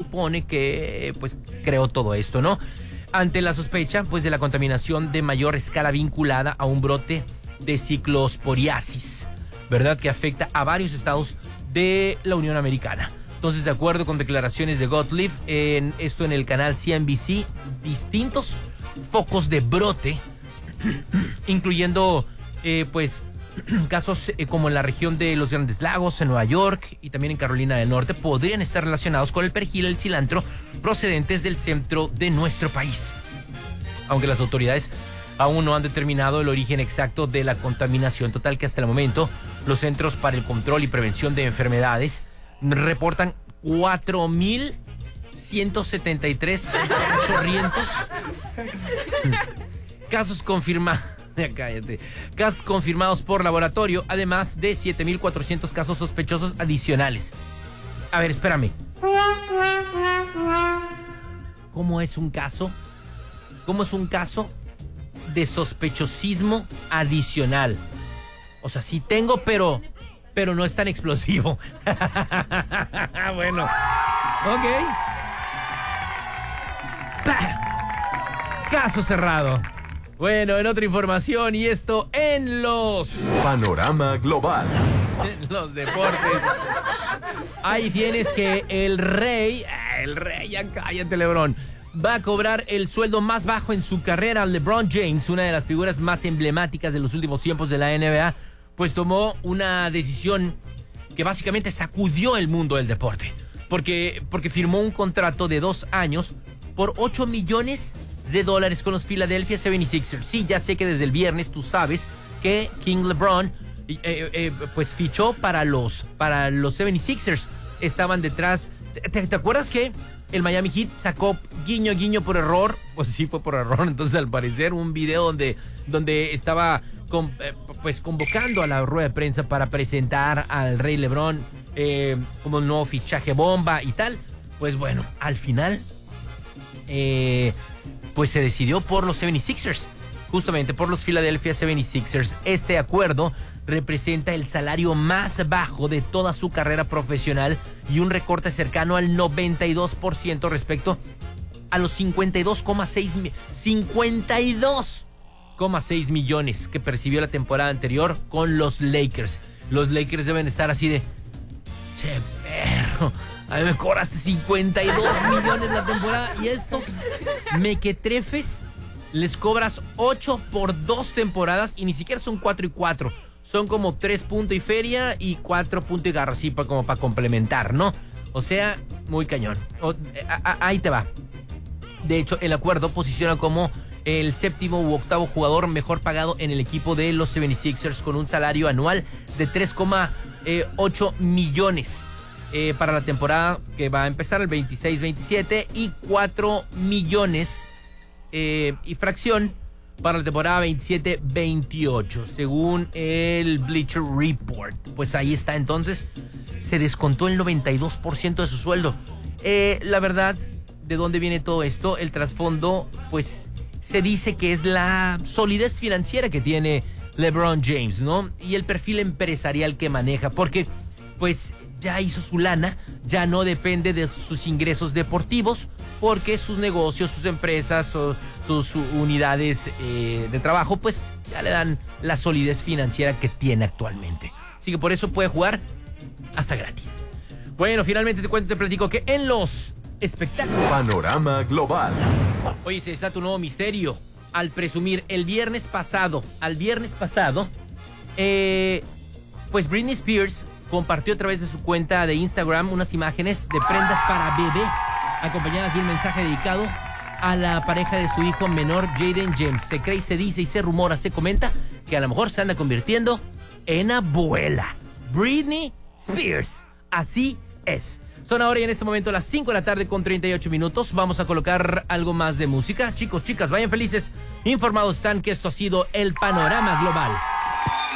supone que pues creó todo esto, ¿no? Ante la sospecha pues de la contaminación de mayor escala vinculada a un brote de ciclosporiasis, ¿verdad? Que afecta a varios estados de la Unión Americana. Entonces, de acuerdo con declaraciones de Gottlieb, en el canal CNBC, distintos focos de brote, incluyendo pues casos como en la región de los Grandes Lagos, en Nueva York y también en Carolina del Norte, podrían estar relacionados con el perejil y el cilantro procedentes del centro de nuestro país. Aunque las autoridades aún no han determinado el origen exacto de la contaminación total, que hasta el momento los Centros para el Control y Prevención de Enfermedades reportan 4,173 chorrientos casos confirmados. Cállate. Casos confirmados por laboratorio, además de 7,400 casos sospechosos adicionales. A ver, espérame. ¿Cómo es un caso? ¿Cómo es un caso de sospechosismo adicional? O sea, sí tengo, pero no es tan explosivo. Bueno, ok. Caso cerrado. Bueno, en otra información, y esto en los... Panorama Global. En los deportes. Ahí tienes que el rey, ya cállate, LeBron, va a cobrar el sueldo más bajo en su carrera. LeBron James, una de las figuras más emblemáticas de los últimos tiempos de la NBA, pues tomó una decisión que básicamente sacudió el mundo del deporte. Porque firmó un contrato de 2 años por $8 millones con los Philadelphia 76ers. Sí, ya sé que desde el viernes tú sabes que King LeBron pues fichó para los 76ers. Estaban detrás. ¿Te acuerdas que el Miami Heat sacó guiño por error? Pues sí, fue por error. Entonces, al parecer, un video donde estaba pues convocando a la rueda de prensa para presentar al Rey LeBron como un nuevo fichaje bomba y tal. Pues bueno, al final pues se decidió por los 76ers, justamente por los Philadelphia 76ers. Este acuerdo representa el salario más bajo de toda su carrera profesional y un recorte cercano al 92% respecto a los 52,6 millones que percibió la temporada anterior con los Lakers. Los Lakers deben estar así de... Che, perro, a mí me cobraste 52 millones la temporada y estos mequetrefes les cobras 8 por 2 temporadas y ni siquiera son 4 y 4. Son como 3 puntos y feria y 4 puntos y garra, así como para complementar, ¿no? O sea, muy cañón. Ahí te va. De hecho, el acuerdo posiciona como el 7º u 8º jugador mejor pagado en el equipo de los 76ers con un salario anual de 3,8 millones para la temporada que va a empezar el 26-27 y 4 millones y fracción para la temporada 27-28, según el Bleacher Report. Pues ahí está, entonces se descontó el 92% de su sueldo. La verdad, ¿de dónde viene todo esto? El trasfondo, pues se dice que es la solidez financiera que tiene LeBron James, ¿no? Y el perfil empresarial que maneja, porque pues ya hizo su lana, ya no depende de sus ingresos deportivos, porque sus negocios, sus empresas o sus unidades de trabajo, pues ya le dan la solidez financiera que tiene actualmente. Así que por eso puede jugar hasta gratis. Bueno, finalmente te platico que en los espectáculos... Panorama Global. Oye, se desata un nuevo misterio al presumir el viernes pasado, pues Britney Spears compartió a través de su cuenta de Instagram unas imágenes de prendas para bebé, acompañadas de un mensaje dedicado a la pareja de su hijo menor, Jaden James. Se cree, se dice y se rumora, se comenta que a lo mejor se anda convirtiendo en abuela. Britney Spears. Así es. Son ahora y en este momento las 5 de la tarde con 38 minutos. Vamos a colocar algo más de música. Chicos, chicas, vayan felices. Informados están que esto ha sido el Panorama Global.